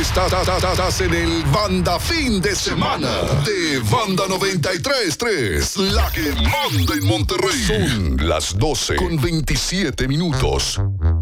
Estás en el Banda Fin de Semana de Banda 93.3, la que manda en Monterrey. Son las 12:27.